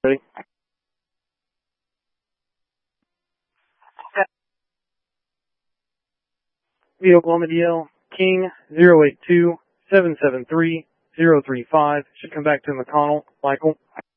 Ready? The Oklahoma DL, King 082-773-035. Should come back to McConnell. Michael.